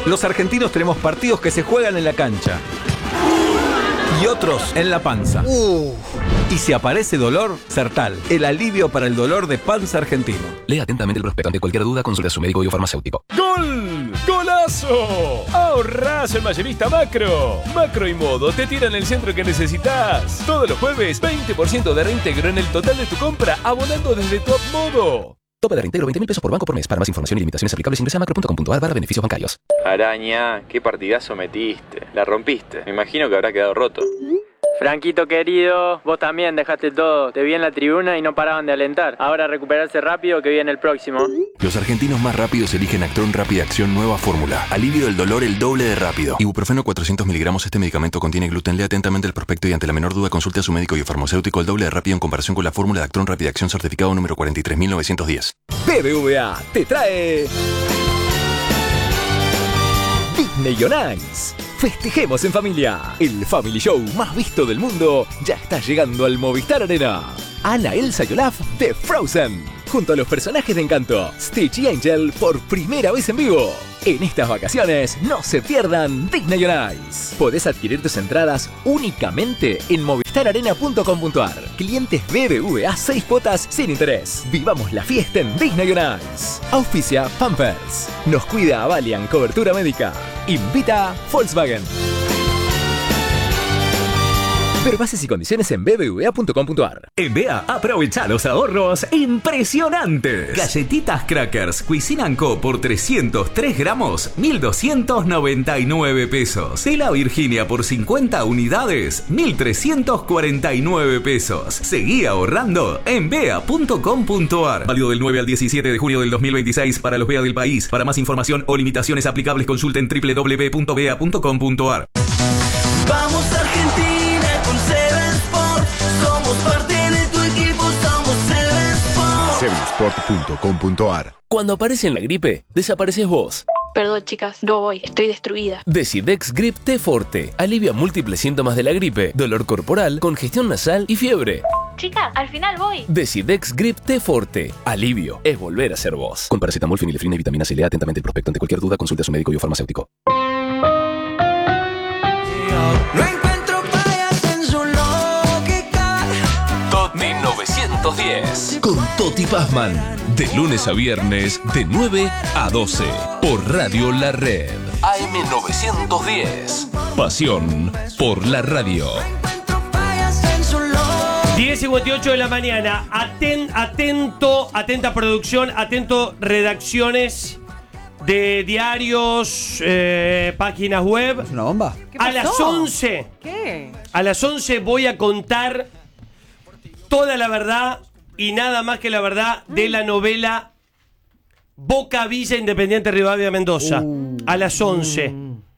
Los argentinos tenemos partidos que se juegan en la cancha y otros en la panza. Y si aparece dolor, Sertal, el alivio para el dolor de panza argentino. Lea atentamente el prospecto. Ante cualquier duda, consulte a su médico y o farmacéutico. ¡Gol! ¡Golazo! ¡Ahorrás en Mayorista Macro! Macro y Modo te tiran el centro que necesitas. Todos los jueves, 20% de reintegro en el total de tu compra, abonando desde Top Modo. Tope de reintegro 20.000 pesos por banco por mes. Para más información y limitaciones aplicables ingresa a macro.com.ar/beneficios bancarios. Araña, qué partidazo metiste. La rompiste. Me imagino que habrá quedado roto. Franquito querido, vos también dejaste todo. Te vi en la tribuna y no paraban de alentar. Ahora recuperarse rápido que viene el próximo. Los argentinos más rápidos eligen Actron Rápida Acción Nueva Fórmula. Alivio del dolor el doble de rápido. Ibuprofeno 400 miligramos. Este medicamento contiene gluten. Lea atentamente el prospecto y ante la menor duda consulte a su médico y farmacéutico. El doble de rápido en comparación con la fórmula de Actron Rápida Acción certificado número 43910. BBVA te trae Disney on Ice. Festejemos en familia. El Family Show más visto del mundo ya está llegando al Movistar Arena. Anna, Elsa y Olaf de Frozen, junto a los personajes de Encanto, Stitch y Angel por primera vez en vivo. En estas vacaciones no se pierdan Disney on Ice. Podés adquirir tus entradas únicamente en movistararena.com.ar. Clientes BBVA 6 cuotas sin interés. Vivamos la fiesta en Disney on Ice. Auspicia Pampers. Nos cuida Avalian Cobertura Médica. Invita Volkswagen. Ver bases y condiciones en bbva.com.ar. En BEA, aprovecha los ahorros impresionantes. Galletitas Crackers Cuisine & Co por 303 gramos, 1.299 pesos. Tela Virginia por 50 unidades, 1.349 pesos. Seguí ahorrando en bea.com.ar. Válido del 9 al 17 de junio del 2026 para los BEA del país. Para más información o limitaciones aplicables, consulten www.bea.com.ar. Vamos Argentina. Sevensport.com.ar. Cuando aparece en la gripe, desapareces vos. Perdón, chicas, no voy, estoy destruida. Decidex Grip T Forte alivia múltiples síntomas de la gripe, dolor corporal, congestión nasal y fiebre. Chicas, al final voy. Decidex Grip T Forte. Alivio es volver a ser vos. Con paracetamol, fenilefrina y vitamina C. Lea atentamente el prospecto. Ante cualquier duda, consulte a su médico y o farmacéutico. No encuentro fallas en su lógica. Toti 910. Con Toti Pazman. De lunes a viernes, de 9 a 12. Por Radio La Red. AM 910. Pasión por la radio. 10:58 de la mañana. Atenta producción, atento redacciones de diarios, páginas web. ¿Es una bomba? A las 11. ¿Qué? A las 11 voy a contar toda la verdad y nada más que la verdad de la novela Boca Villa Independiente Rivadavia Mendoza. A las 11.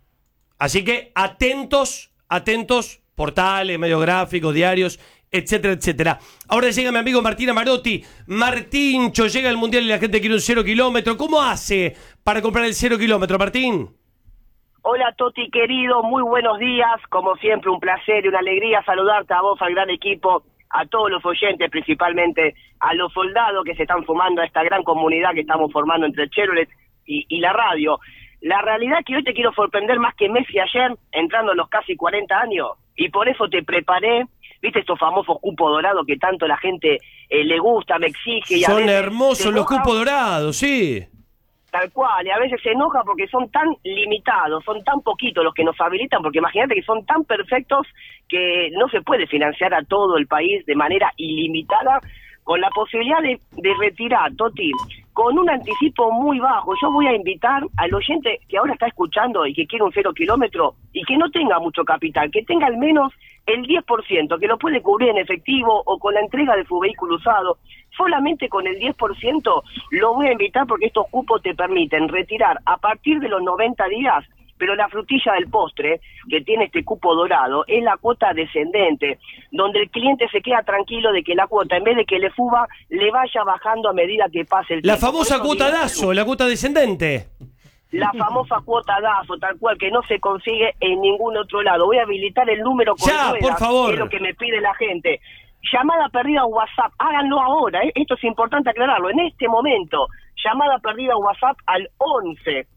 Así que atentos, portales, medios gráficos, diarios, etcétera, etcétera. Ahora llega mi amigo Martín Amarotti. Martíncho, llega el Mundial y la gente quiere un 0 kilómetro. ¿Cómo hace para comprar el 0 kilómetro, Martín? Hola Toti querido, muy buenos días. Como siempre, un placer y una alegría saludarte a vos, al gran equipo, a todos los oyentes, principalmente a los soldados que se están sumando a esta gran comunidad que estamos formando entre el Chevrolet y la radio. La realidad es que hoy te quiero sorprender más que Messi ayer, entrando a los casi 40 años, y por eso te preparé, viste estos famosos cupos dorados que tanto la gente le gusta, me exige. Y son hermosos los cupos dorados, sí. Tal cual, y a veces se enoja porque son tan limitados, son tan poquitos los que nos habilitan, porque imagínate que son tan perfectos que no se puede financiar a todo el país de manera ilimitada, con la posibilidad de retirar, Toti, con un anticipo muy bajo. Yo voy a invitar al oyente que ahora está escuchando y que quiere un 0 kilómetro y que no tenga mucho capital, que tenga al menos el 10%, que lo puede cubrir en efectivo o con la entrega de su vehículo usado. Solamente con el 10% lo voy a invitar porque estos cupos te permiten retirar a partir de los 90 días, pero la frutilla del postre que tiene este cupo dorado es la cuota descendente, donde el cliente se queda tranquilo de que la cuota, en vez de que le suba, le vaya bajando a medida que pase el tiempo. La famosa cuota DASO, la cuota descendente. La famosa cuota DASO, tal cual, que no se consigue en ningún otro lado. Voy a habilitar el número con ya, ruedas, por favor. que es lo que me pide la gente. Llamada perdida a WhatsApp, háganlo ahora, esto es importante aclararlo, en este momento. Llamada perdida a WhatsApp al 11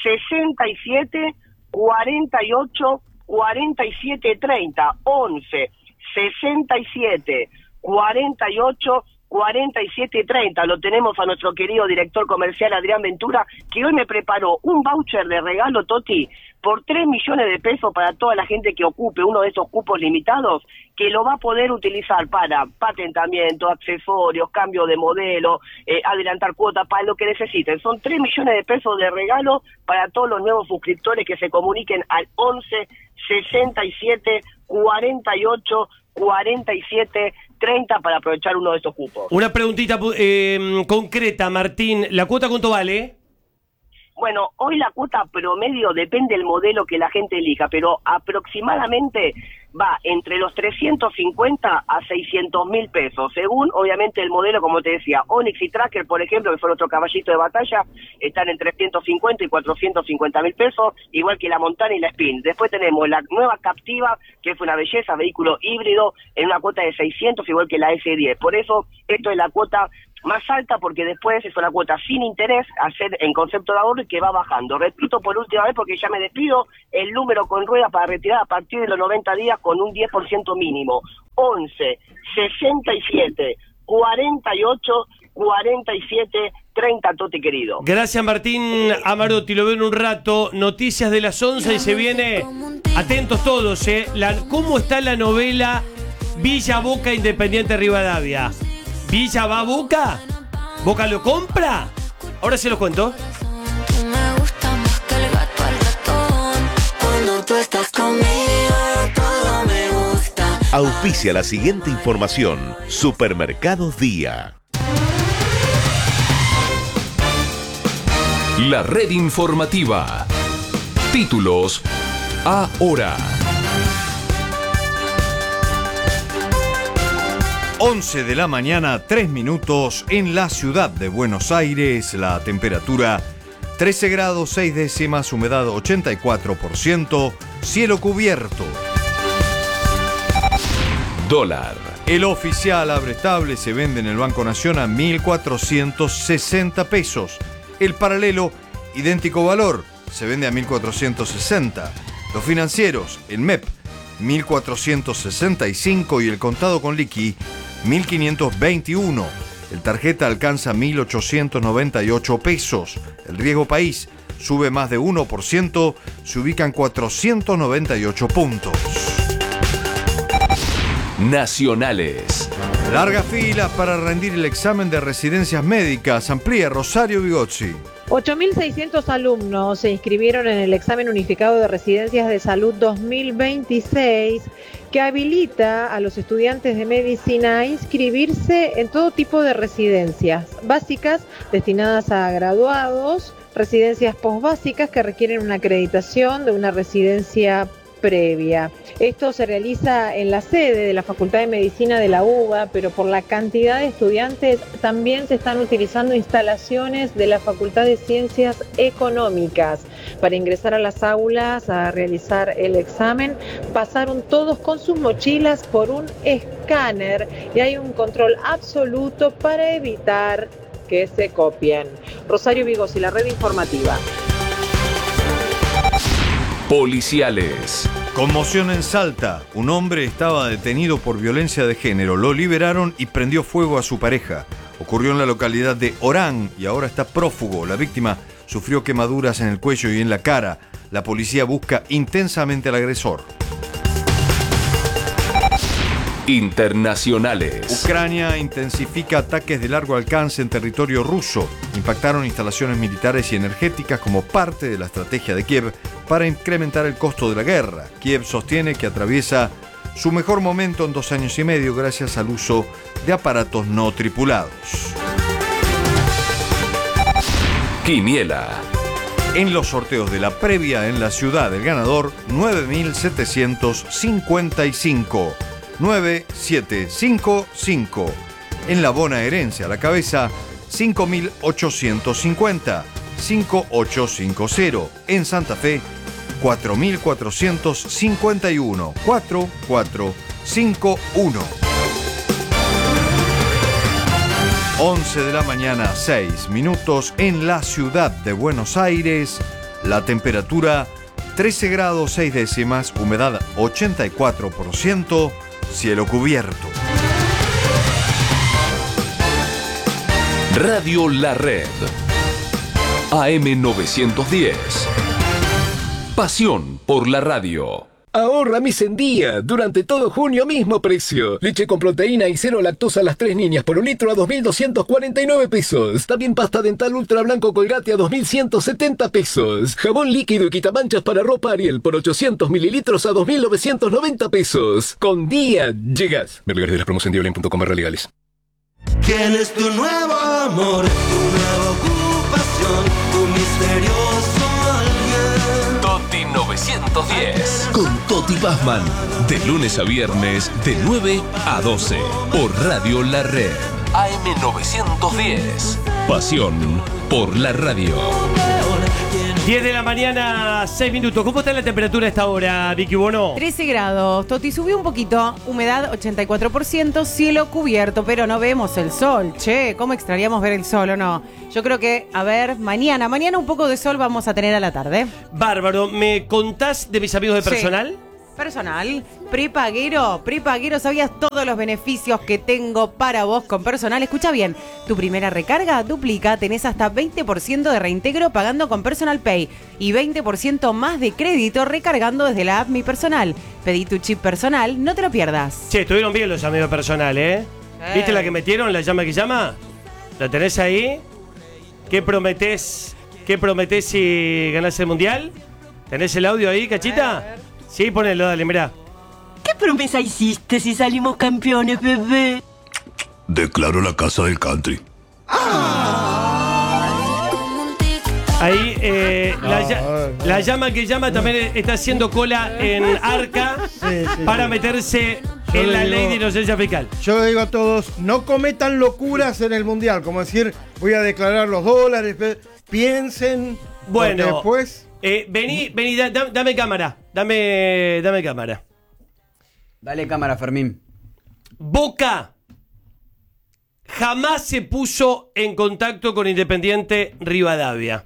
67 48 47 30. 11 67 48 47 30. Lo tenemos a nuestro querido director comercial Adrián Ventura, que hoy me preparó un voucher de regalo, Toti, por 3 millones de pesos para toda la gente que ocupe uno de esos cupos limitados, que lo va a poder utilizar para patentamiento, accesorios, cambio de modelo, adelantar cuotas, para lo que necesiten. Son 3 millones de pesos de regalo para todos los nuevos suscriptores que se comuniquen al 11 67 48 47 30 para aprovechar uno de estos cupos. Una preguntita concreta, Martín. ¿La cuota cuánto vale? Bueno, hoy la cuota promedio depende del modelo que la gente elija, pero aproximadamente va entre los 350 a 600 mil pesos, según obviamente el modelo, como te decía. Onix y Tracker, por ejemplo, que fue nuestro caballito de batalla, están en 350 y 450 mil pesos, igual que la Montana y la Spin. Después tenemos la nueva Captiva, que es una belleza, vehículo híbrido, en una cuota de 600, igual que la S10. Por eso, esto es la cuota más alta, porque después es una cuota sin interés, hacer en concepto de ahorro, y que va bajando. Repito por última vez, porque ya me despido, el número con rueda para retirar a partir de los 90 días con un 10% mínimo. 11 67 48 47 30, Toti querido. Gracias, Martín Amarotti. Lo veo en un rato. Noticias de las 11 y se viene. Atentos todos, ¿Cómo está la novela Villa Boca Independiente Rivadavia? ¿Villa va a Boca? ¿Boca lo compra? Ahora se los cuento. Me gusta más que el gato al ratón. Cuando tú estás conmigo, todo me gusta. Auspicia la siguiente información. Supermercados Día. La red informativa. Títulos ahora. 11 de la mañana, 3 minutos en la ciudad de Buenos Aires. La temperatura 13 grados 6 décimas, humedad 84%, cielo cubierto. Dólar. El oficial abre-estable se vende en el Banco Nación a 1.460 pesos. El paralelo, idéntico valor, se vende a 1.460. Los financieros, el MEP, 1.465 y el contado con liqui, 1.521. El tarjeta alcanza 1.898 pesos. El riesgo país sube más de 1%, se ubican 498 puntos. Nacionales. Larga fila para rendir el examen de residencias médicas. Amplía Rosario Bigozzi. 8.600 alumnos se inscribieron en el examen unificado de residencias de salud 2026, que habilita a los estudiantes de medicina a inscribirse en todo tipo de residencias básicas destinadas a graduados, residencias posbásicas que requieren una acreditación de una residencia previa. Esto se realiza en la sede de la Facultad de Medicina de la UBA, pero por la cantidad de estudiantes también se están utilizando instalaciones de la Facultad de Ciencias Económicas. Para ingresar a las aulas a realizar el examen, pasaron todos con sus mochilas por un escáner y hay un control absoluto para evitar que se copien. Rosario Vigos y la red informativa. Policiales. Conmoción en Salta. Un hombre estaba detenido por violencia de género. Lo liberaron y prendió fuego a su pareja. Ocurrió en la localidad de Orán y ahora está prófugo. La víctima sufrió quemaduras en el cuello y en la cara. La policía busca intensamente al agresor. Internacionales. Ucrania intensifica ataques de largo alcance en territorio ruso. Impactaron instalaciones militares y energéticas como parte de la estrategia de Kiev para incrementar el costo de la guerra. Kiev sostiene que atraviesa su mejor momento en 2 años y medio gracias al uso de aparatos no tripulados. Quiniela. En los sorteos de la previa en la ciudad, el ganador 9.755. 9755. En la bonaerense a la cabeza 5.850. 5850. En Santa Fe 4.451. 4451. 11 de la mañana, 6 minutos en la ciudad de Buenos Aires. La temperatura 13 grados 6 décimas, humedad 84%, cielo cubierto. Radio La Red. AM910. Pasión por la radio. Ahorra mis en día. Durante todo junio, mismo precio. Leche con proteína y cero lactosa a las 3 niñas por un litro a 2.249 pesos. También pasta dental ultra blanco Colgate a 2.170 pesos. Jabón líquido y quitamanchas para ropa Ariel por 800 mililitros a 2.990 pesos. Con día llegas. Ver lugares de las promos en diolin.com/legales. ¿Quién es tu nuevo amor? Tu nueva ocupación, tu misterioso alguien. Toti 910. Con Toti Pazman. De lunes a viernes, de 9 a 12. Por Radio La Red. AM910. Pasión por la radio. 10 de la mañana, 6 minutos. ¿Cómo está la temperatura a esta hora, Vicky Bono? 13 grados. Toti, subió un poquito. Humedad 84%, cielo cubierto, pero no vemos el sol. Che, ¿cómo extrañamos ver el sol o no? Yo creo que, a ver, mañana un poco de sol vamos a tener a la tarde. Bárbaro. ¿Me contás de mis amigos de personal? Sí. Personal, prepaguero, ¿sabías todos los beneficios que tengo para vos con personal? Escucha bien, tu primera recarga duplica, tenés hasta 20% de reintegro pagando con Personal Pay y 20% más de crédito recargando desde la app Mi Personal. Pedí tu chip personal, no te lo pierdas. Che, estuvieron bien los amigos de personal, ¿eh? ¿Viste la que metieron, la llama que llama? ¿La tenés ahí? ¿Qué prometés si ganás el mundial? ¿Tenés el audio ahí, Cachita? Sí, ponelo, dale, mirá. ¿Qué promesa hiciste si salimos campeones, bebé? Declaro la casa del country. Ahí, la llama que llama también está haciendo cola en Arca para meterse en la ley de inocencia fiscal. Yo le digo a todos, no cometan locuras en el mundial, como decir, voy a declarar los dólares, piensen, bueno, después... vení, dame cámara. Dame cámara. Dale cámara, Fermín. Boca jamás se puso en contacto con Independiente Rivadavia.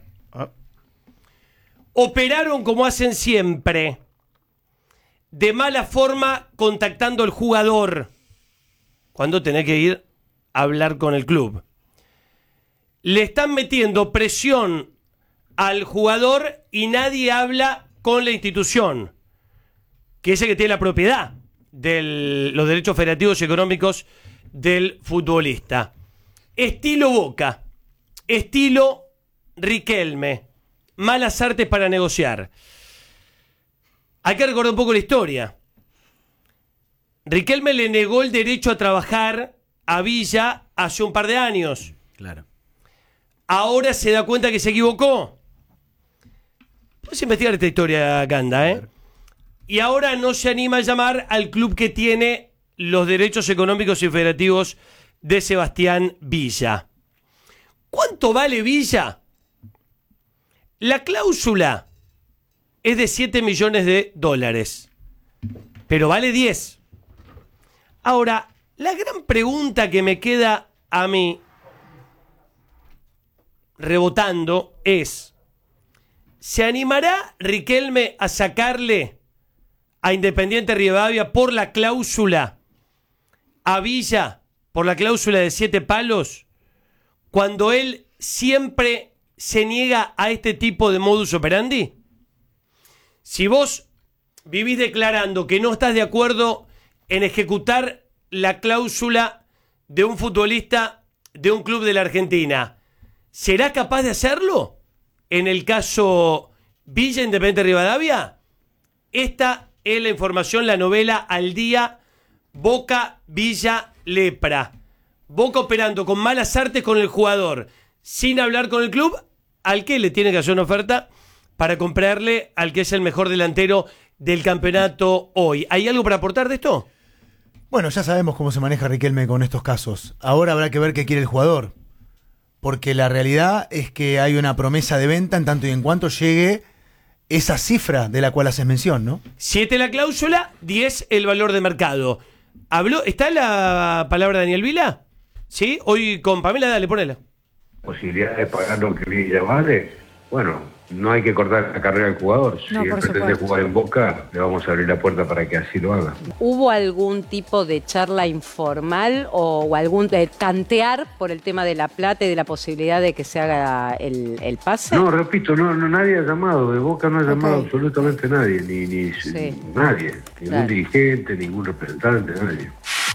Operaron como hacen siempre, de mala forma, contactando al jugador cuando tenés que ir a hablar con el club. Le están metiendo presión al jugador y nadie habla con la institución, que es el que tiene la propiedad de los derechos federativos y económicos del futbolista. Estilo Boca, estilo Riquelme, malas artes para negociar. Hay que recordar un poco la historia. Riquelme le negó el derecho a trabajar a Villa hace un par de años. Claro. Ahora se da cuenta que se equivocó. Puedes investigar esta historia, Ganda, ¿eh? Y ahora no se anima a llamar al club que tiene los derechos económicos y federativos de Sebastián Villa. ¿Cuánto vale Villa? La cláusula es de $7 millones, pero vale 10. Ahora, la gran pregunta que me queda a mí rebotando es: ¿se animará Riquelme a sacarle a Independiente Rivadavia por la cláusula, a Villa por la cláusula de 7 palos, cuando él siempre se niega a este tipo de modus operandi? Si vos vivís declarando que no estás de acuerdo en ejecutar la cláusula de un futbolista de un club de la Argentina, ¿serás capaz de hacerlo en el caso Villa Independiente Rivadavia? Esta es la información, la novela al día. Boca, Villa, Lepra. Boca operando con malas artes con el jugador, sin hablar con el club, al que le tiene que hacer una oferta para comprarle al que es el mejor delantero del campeonato hoy. ¿Hay algo para aportar de esto? Bueno, ya sabemos cómo se maneja Riquelme con estos casos. Ahora habrá que ver qué quiere el jugador. Porque la realidad es que hay una promesa de venta en tanto y en cuanto llegue esa cifra de la cual haces mención, ¿no? 7 la cláusula, 10 el valor de mercado. ¿Está la palabra de Daniel Vila? ¿Sí? Hoy con Pamela, dale, ponela. Posibilidad de pagar lo que Villa vale. Bueno, no hay que cortar la carrera del jugador. No, si él por pretende supuesto. jugar en Boca, le vamos a abrir la puerta para que así lo haga. ¿Hubo algún tipo de charla informal o algún de tantear por el tema de la plata y de la posibilidad de que se haga el pase? No, repito, no, nadie ha llamado, de Boca no ha llamado absolutamente nadie, ni nadie, ningún dirigente, ningún representante, nadie.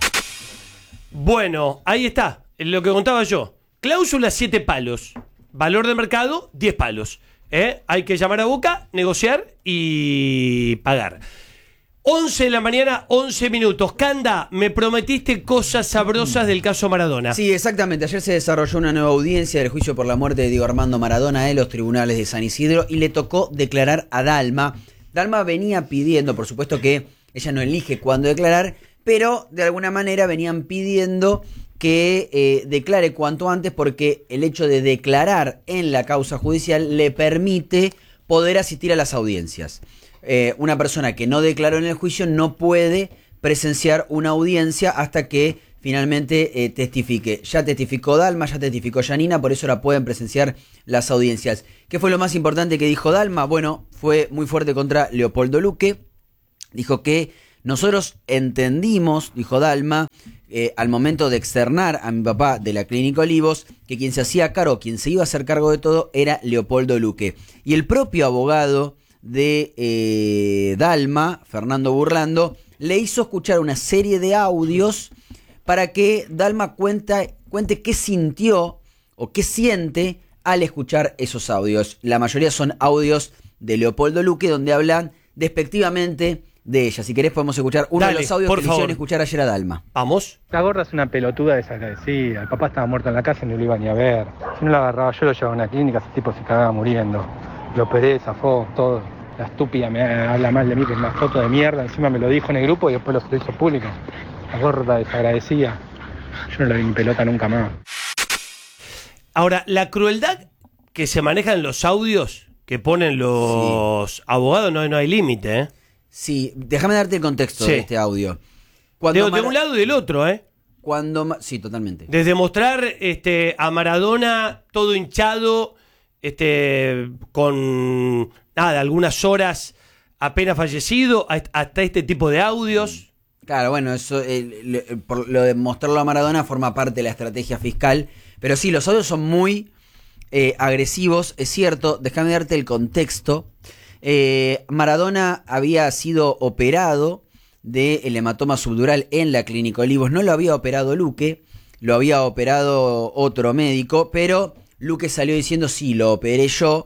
Bueno, ahí está, lo que contaba yo. Cláusula 7 palos. Valor de mercado, 10 palos. Hay que llamar a Boca, negociar y pagar. 11 de la mañana, 11 minutos. Canda, me prometiste cosas sabrosas del caso Maradona. Sí, exactamente. Ayer se desarrolló una nueva audiencia del juicio por la muerte de Diego Armando Maradona en los tribunales de San Isidro y le tocó declarar a Dalma. Dalma venía pidiendo, por supuesto que ella no elige cuándo declarar, pero de alguna manera venían pidiendo que declare cuanto antes porque el hecho de declarar en la causa judicial le permite poder asistir a las audiencias. Una persona que no declaró en el juicio no puede presenciar una audiencia hasta que finalmente testifique. Ya testificó Dalma, ya testificó Yanina, por eso ahora pueden presenciar las audiencias. ¿Qué fue lo más importante que dijo Dalma? Bueno, fue muy fuerte contra Leopoldo Luque. Dijo que nosotros entendimos, dijo Dalma, al momento de externar a mi papá de la Clínica Olivos, que quien se hacía cargo, quien se iba a hacer cargo de todo, era Leopoldo Luque. Y el propio abogado de Dalma, Fernando Burlando, le hizo escuchar una serie de audios para que Dalma cuente qué sintió o qué siente al escuchar esos audios. La mayoría son audios de Leopoldo Luque donde hablan despectivamente de ella. Si querés podemos escuchar uno de los audios que le hicieron escuchar ayer a Dalma. Vamos. La gorda es una pelotuda desagradecida. El papá estaba muerto en la casa y no lo iba ni a ver. Si no lo agarraba yo, lo llevaba a una clínica, ese tipo se cagaba muriendo. Lo operé, zafó, todo. La estúpida me habla mal de mí, que es una foto de mierda. Encima me lo dijo en el grupo y después lo hizo público. La gorda desagradecida. Yo no la vi ni pelota nunca más. Ahora, la crueldad que se maneja en los audios que ponen los abogados no hay límite, ¿eh? Sí, déjame darte el contexto de este audio. De un lado y del otro, ¿eh? Sí, totalmente. Desde mostrar a Maradona todo hinchado, con algunas horas apenas fallecido, hasta este tipo de audios. Claro, bueno, eso por lo de mostrarlo a Maradona forma parte de la estrategia fiscal. Pero sí, los audios son muy agresivos, es cierto. Déjame darte el contexto. Maradona había sido operado del hematoma subdural en la Clínica Olivos. No lo había operado Luque, lo había operado otro médico, pero Luque salió diciendo sí, lo operé yo.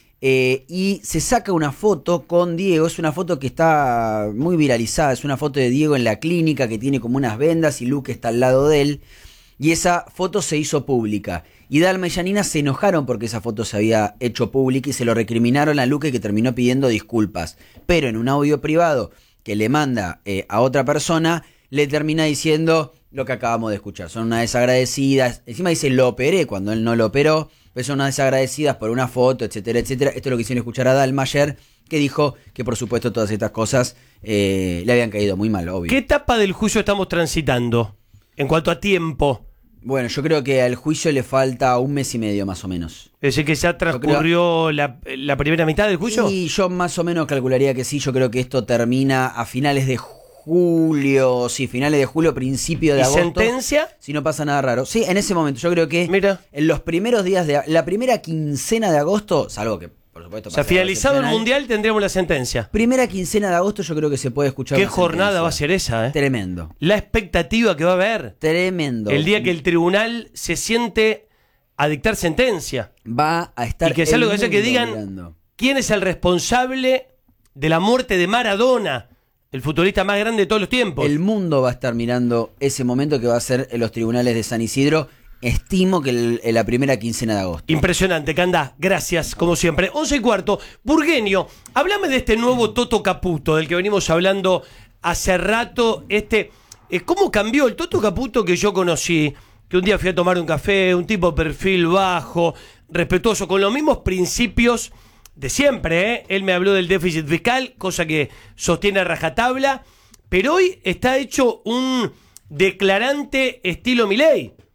Y se saca una foto con Diego. Es una foto que está muy viralizada. Es una foto de Diego en la clínica que tiene como unas vendas y Luque está al lado de él. Y esa foto se hizo pública. Y Dalma y Yanina se enojaron porque esa foto se había hecho pública y se lo recriminaron a Luque, que terminó pidiendo disculpas. Pero en un audio privado que le manda a otra persona, le termina diciendo lo que acabamos de escuchar. Son unas desagradecidas. Encima dice lo operé cuando él no lo operó. Pero son unas desagradecidas por una foto, etcétera, etcétera. Esto es lo que hicieron escuchar a Dalma ayer, que dijo que por supuesto todas estas cosas le habían caído muy mal, obvio. ¿Qué etapa del juicio estamos transitando en cuanto a tiempo? Bueno, yo creo que al juicio le falta 1 mes y medio más o menos. ¿Es decir que ya transcurrió la primera mitad del juicio? Sí, yo más o menos calcularía que sí. Yo creo que esto termina a finales de julio, finales de julio, principio de agosto. ¿Sentencia? Si no pasa nada raro. Sí, en ese momento. Yo creo que en los primeros días de la primera quincena de agosto, salvo que por supuesto. O sea, finalizado el mundial tendremos la sentencia. Primera quincena de agosto yo creo que se puede escuchar. ¿Qué jornada va a ser esa, eh? Tremendo. La expectativa que va a haber. Tremendo. El día que el tribunal se siente a dictar sentencia. Va a estar. Y que sea lo que sea, que digan mirando. quién es el responsable de la muerte de Maradona, el futbolista más grande de todos los tiempos. El mundo va a estar mirando ese momento que va a ser en los tribunales de San Isidro. Estimo que la primera quincena de agosto. Impresionante, Candá. Gracias, como siempre. 11:15. Burgueño, háblame de este nuevo Toto Caputo, del que venimos hablando hace rato. ¿Cómo cambió el Toto Caputo que yo conocí? Que un día fui a tomar un café, un tipo de perfil bajo, respetuoso, con los mismos principios de siempre, ¿eh? Él me habló del déficit fiscal, cosa que sostiene a rajatabla, pero hoy está hecho un declarante estilo Milei.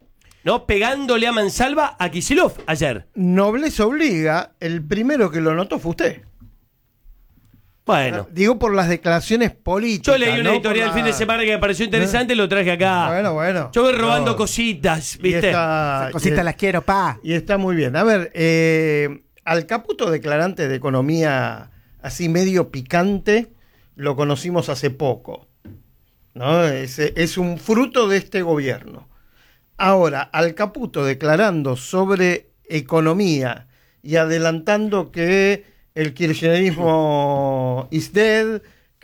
¿no? Pegándole a mansalva a Kicillof ayer. Nobleza obliga, el primero que lo notó fue usted. Bueno. Digo por las declaraciones políticas. Yo leí una editorial el fin de semana que me pareció interesante y lo traje acá. Bueno. Yo voy robando cositas, ¿viste? Esas cositas las quiero, pa. Y está muy bien. A ver, al Caputo declarante de economía así medio picante, lo conocimos hace poco, ¿no? Es un fruto de este gobierno. Ahora, al Caputo declarando sobre economía y adelantando que el kirchnerismo is dead,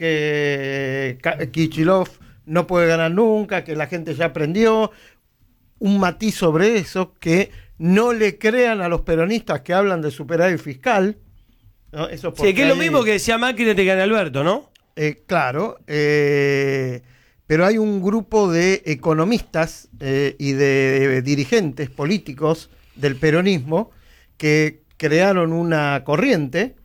que Kicillof no puede ganar nunca, que la gente ya aprendió. Un matiz sobre eso, que no le crean a los peronistas que hablan de superávit fiscal, ¿no? Eso sí, que es lo mismo que decía Macri de que gana Alberto, ¿no? Claro, pero hay un grupo de economistas y de dirigentes políticos del peronismo que crearon una corriente,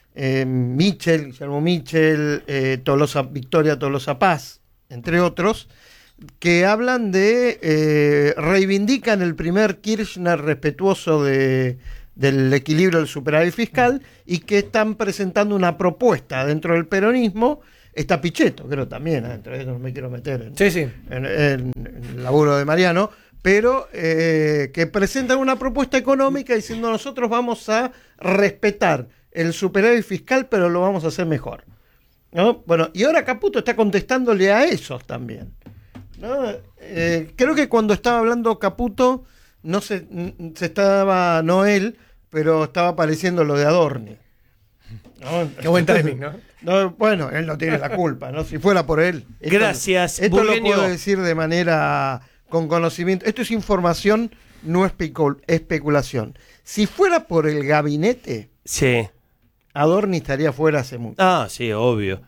Guillermo Michel, Victoria Tolosa Paz, entre otros, que hablan de, reivindican el primer Kirchner respetuoso del equilibrio del superávit fiscal y que están presentando una propuesta dentro del peronismo. Está Pichetto, creo también, entre ellos no me quiero meter en el laburo de Mariano, pero que presentan una propuesta económica diciendo nosotros vamos a respetar el superávit fiscal, pero lo vamos a hacer mejor, ¿no? Bueno, y ahora Caputo está contestándole a esos también, ¿no? Creo que cuando estaba hablando Caputo, no se estaba, no él, pero estaba apareciendo lo de Adorni, ¿no? Qué buen timing, ¿no? No, bueno, él no tiene la culpa, ¿no? Si fuera por él. Gracias, Esto lo Burgueño. puedo decir de manera con conocimiento. Esto es información, no especulación. Si fuera por el gabinete, sí, Adorni estaría fuera hace mucho. Ah, sí, obvio.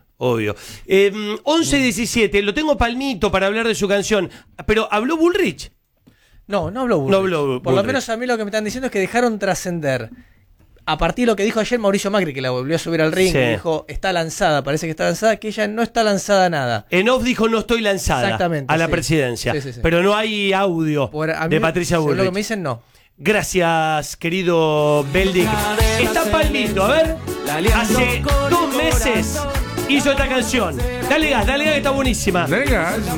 11:17, lo tengo palmito para hablar de su canción, pero ¿habló Bullrich? No habló Bullrich. No habló Por lo Bullrich. menos a mí lo que me están diciendo es que dejaron trascender. A partir de lo que dijo ayer Mauricio Macri, que la volvió a subir al ring, Sí. y dijo, está lanzada, parece que está lanzada, que ella no está lanzada a nada. En off dijo no estoy lanzada Exactamente, a la sí. presidencia, Sí. pero no hay audio A mí de Patricia según Bullrich. lo que me dicen, no. Gracias, querido Beldic. Está palmito, a ver. Hace 2 meses hizo esta canción. Dale gas, que está buenísima. Dale gas.